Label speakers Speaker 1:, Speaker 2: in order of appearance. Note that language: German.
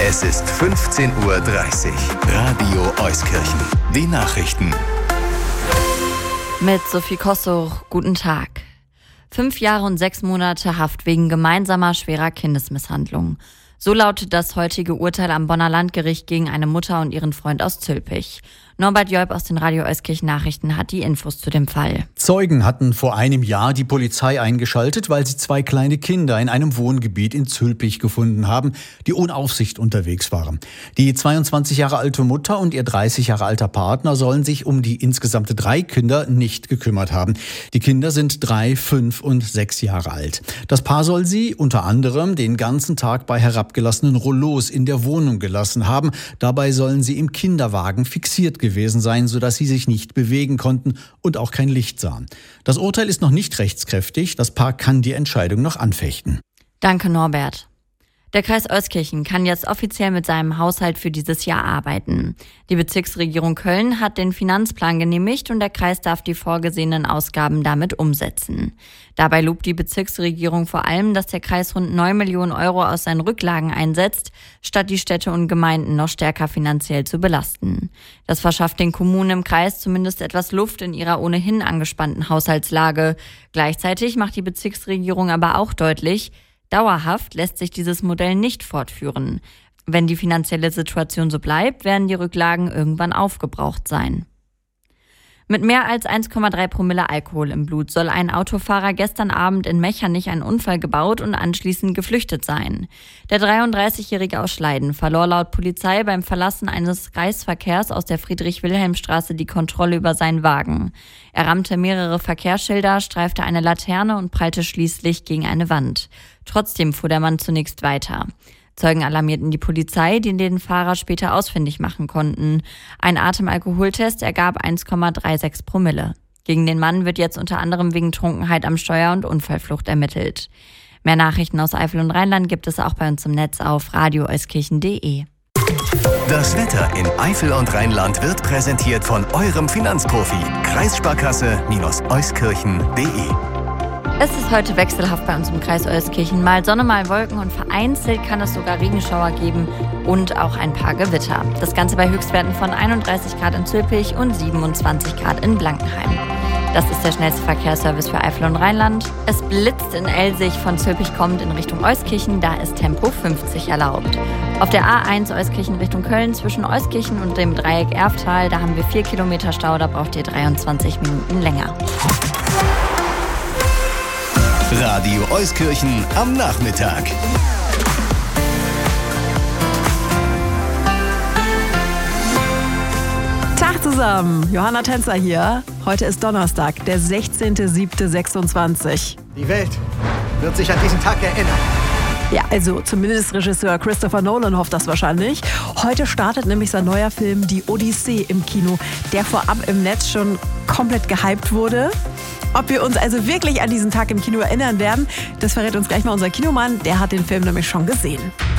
Speaker 1: Es ist 15:30 Uhr. Radio Euskirchen. Die Nachrichten.
Speaker 2: Mit Sophie Kossuch, guten Tag. 5 Jahre und 6 Monate Haft wegen gemeinsamer schwerer Kindesmisshandlung. So lautet das heutige Urteil am Bonner Landgericht gegen eine Mutter und ihren Freund aus Zülpich. Norbert Joib aus den Radio Euskirchen Nachrichten hat die Infos zu dem Fall.
Speaker 3: Zeugen hatten vor einem Jahr die Polizei eingeschaltet, weil sie 2 kleine Kinder in einem Wohngebiet in Zülpich gefunden haben, die ohne Aufsicht unterwegs waren. Die 22 Jahre alte Mutter und ihr 30 Jahre alter Partner sollen sich um die insgesamt 3 Kinder nicht gekümmert haben. Die Kinder sind 3, 5 und 6 Jahre alt. Das Paar soll sie unter anderem den ganzen Tag bei herabgelassenen Rollos in der Wohnung gelassen haben. Dabei sollen sie im Kinderwagen fixiert gewesen sein, sodass sie sich nicht bewegen konnten und auch kein Licht sahen. Das Urteil ist noch nicht rechtskräftig. Das Paar kann die Entscheidung noch anfechten.
Speaker 2: Danke, Norbert. Der Kreis Euskirchen kann jetzt offiziell mit seinem Haushalt für dieses Jahr arbeiten. Die Bezirksregierung Köln hat den Finanzplan genehmigt und der Kreis darf die vorgesehenen Ausgaben damit umsetzen. Dabei lobt die Bezirksregierung vor allem, dass der Kreis rund 9 Millionen Euro aus seinen Rücklagen einsetzt, statt die Städte und Gemeinden noch stärker finanziell zu belasten. Das verschafft den Kommunen im Kreis zumindest etwas Luft in ihrer ohnehin angespannten Haushaltslage. Gleichzeitig macht die Bezirksregierung aber auch deutlich, dauerhaft lässt sich dieses Modell nicht fortführen. Wenn die finanzielle Situation so bleibt, werden die Rücklagen irgendwann aufgebraucht sein. Mit mehr als 1,3 Promille Alkohol im Blut soll ein Autofahrer gestern Abend in Mechernich einen Unfall gebaut und anschließend geflüchtet sein. Der 33-Jährige aus Schleiden verlor laut Polizei beim Verlassen eines Kreisverkehrs aus der Friedrich-Wilhelm-Straße die Kontrolle über seinen Wagen. Er rammte mehrere Verkehrsschilder, streifte eine Laterne und prallte schließlich gegen eine Wand. Trotzdem fuhr der Mann zunächst weiter. Zeugen alarmierten die Polizei, die den Fahrer später ausfindig machen konnten. Ein Atemalkoholtest ergab 1,36 Promille. Gegen den Mann wird jetzt unter anderem wegen Trunkenheit am Steuer und Unfallflucht ermittelt. Mehr Nachrichten aus Eifel und Rheinland gibt es auch bei uns im Netz auf radioeuskirchen.de.
Speaker 1: Das Wetter in Eifel und Rheinland wird präsentiert von eurem Finanzprofi. Kreissparkasse-Euskirchen.de.
Speaker 2: Es ist heute wechselhaft bei uns im Kreis Euskirchen. Mal Sonne, mal Wolken und vereinzelt kann es sogar Regenschauer geben und auch ein paar Gewitter. Das Ganze bei Höchstwerten von 31 Grad in Zülpich und 27 Grad in Blankenheim. Das ist der schnellste Verkehrsservice für Eifel und Rheinland. Es blitzt in Elsig, von Zülpich kommt in Richtung Euskirchen, da ist Tempo 50 erlaubt. Auf der A1 Euskirchen Richtung Köln zwischen Euskirchen und dem Dreieck Erftal, da haben wir 4 Kilometer Stau, da braucht ihr 23 Minuten länger.
Speaker 1: Radio Euskirchen am Nachmittag.
Speaker 4: Tag zusammen, Johanna Tänzer hier. Heute ist Donnerstag, der 16.07.26.
Speaker 5: Die Welt wird sich an diesen Tag erinnern.
Speaker 4: Ja, also zumindest Regisseur Christopher Nolan hofft das wahrscheinlich. Heute startet nämlich sein neuer Film Die Odyssee im Kino, der vorab im Netz schon komplett gehypt wurde. Ob wir uns also wirklich an diesen Tag im Kino erinnern werden, das verrät uns gleich mal unser Kinomann. Der hat den Film nämlich schon gesehen.